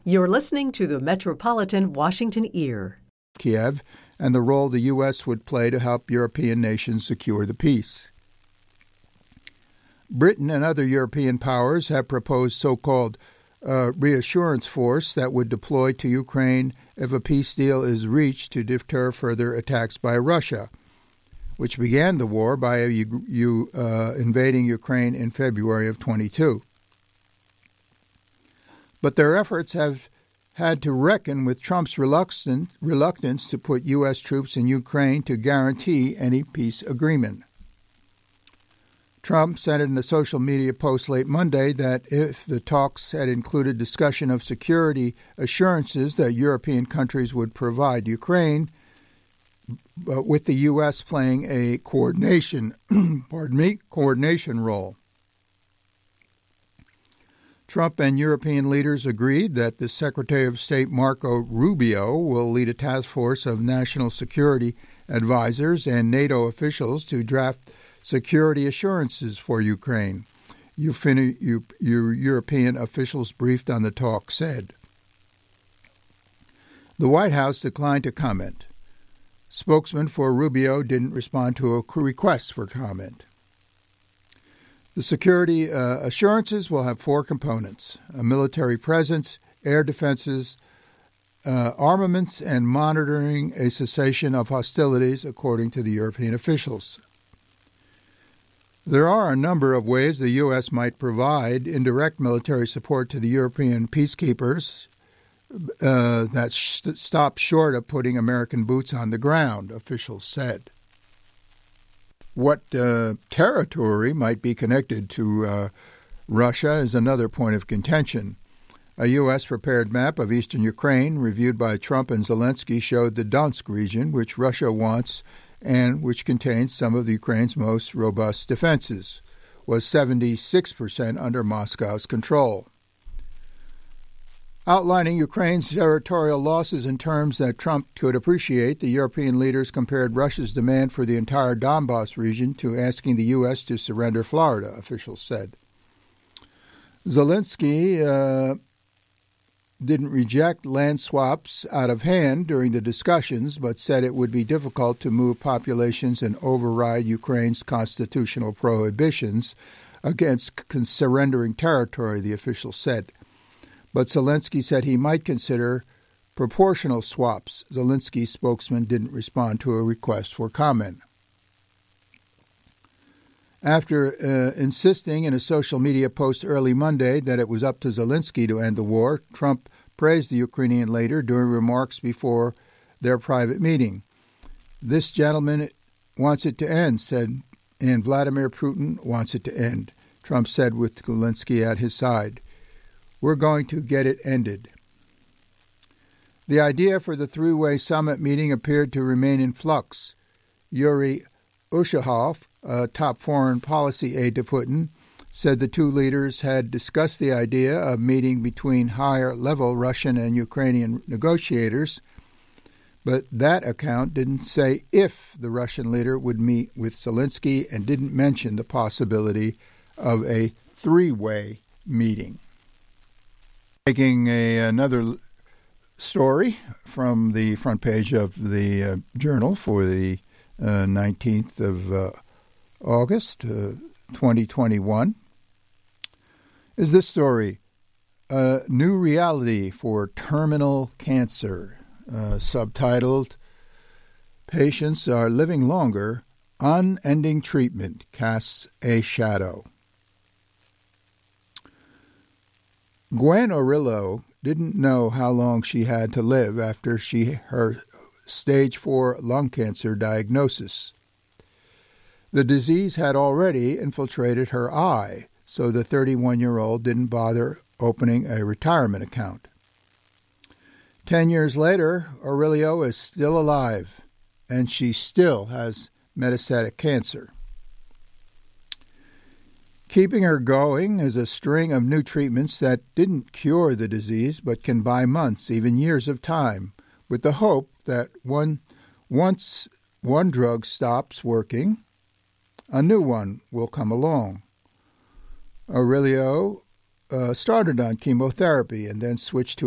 You're listening to the Metropolitan Washington Ear. Kiev and the role the U.S. would play to help European nations secure the peace. Britain and other European powers have proposed so-called reassurance force that would deploy to Ukraine if a peace deal is reached to deter further attacks by Russia, which began the war by invading Ukraine in February of 22. But their efforts have had to reckon with Trump's reluctance to put U.S. troops in Ukraine to guarantee any peace agreement. Trump said in a social media post late Monday that if the talks had included discussion of security assurances that European countries would provide Ukraine, with the U.S. playing a coordination role. Trump and European leaders agreed that the Secretary of State Marco Rubio will lead a task force of national security advisors and NATO officials to draft security assurances for Ukraine, European officials briefed on the talk said. The White House declined to comment. Spokesman for Rubio didn't respond to a request for comment. The security assurances will have four components: a military presence, air defenses, armaments, and monitoring a cessation of hostilities, according to the European officials. There are a number of ways the U.S. might provide indirect military support to the European peacekeepers that stop short of putting American boots on the ground, officials said. What territory might be connected to Russia is another point of contention. A U.S.-prepared map of eastern Ukraine, reviewed by Trump and Zelensky, showed the Donetsk region, which Russia wants and which contains some of Ukraine's most robust defenses, was 76% under Moscow's control. Outlining Ukraine's territorial losses in terms that Trump could appreciate, the European leaders compared Russia's demand for the entire Donbas region to asking the U.S. to surrender Florida, officials said. Zelensky didn't reject land swaps out of hand during the discussions, but said it would be difficult to move populations and override Ukraine's constitutional prohibitions against surrendering territory, the official said. But Zelensky said he might consider proportional swaps. Zelensky's spokesman didn't respond to a request for comment. After insisting in a social media post early Monday that it was up to Zelensky to end the war, Trump praised the Ukrainian leader during remarks before their private meeting. This gentleman wants it to end, said, and Vladimir Putin wants it to end, Trump said with Zelensky at his side. We're going to get it ended. The idea for the three-way summit meeting appeared to remain in flux. Yuri Ushakov, a top foreign policy aide to Putin, said the two leaders had discussed the idea of meeting between higher-level Russian and Ukrainian negotiators, but that account didn't say if the Russian leader would meet with Zelensky and didn't mention the possibility of a three-way meeting. Taking another story from the front page of the Journal for the 19th of August, 2021, is this story, New Reality for Terminal Cancer, subtitled, Patients Are Living Longer, Unending Treatment Casts a Shadow. Gwen Orillo didn't know how long she had to live after her stage 4 lung cancer diagnosis. The disease had already infiltrated her eye, so the 31-year-old didn't bother opening a retirement account. 10 years later, Orillo is still alive, and she still has metastatic cancer. Keeping her going is a string of new treatments that didn't cure the disease but can buy months, even years of time, with the hope that once one drug stops working, a new one will come along. Orillo started on chemotherapy and then switched to